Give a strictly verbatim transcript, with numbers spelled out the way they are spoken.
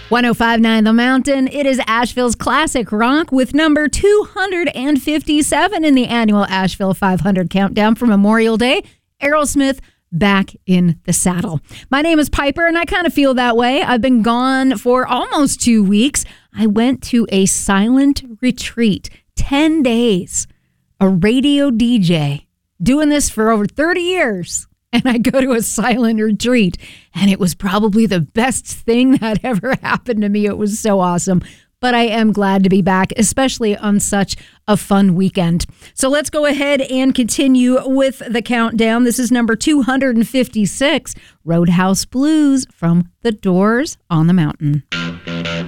one oh five point nine The Mountain. It is Asheville's classic rock with number two hundred fifty-seven in the annual Asheville five hundred countdown for Memorial Day. Aerosmith, back in the saddle. My name is Piper, and I kind of feel that way. I've been gone for almost two weeks. I went to a silent retreat, ten days, a radio D J, doing this for over thirty years. And I go to a silent retreat, and it was probably the best thing that ever happened to me. It was so awesome. But I am glad to be back, especially on such a fun weekend. So let's go ahead and continue with the countdown. This is number two hundred fifty-six, Roadhouse Blues from The Doors on the Mountain.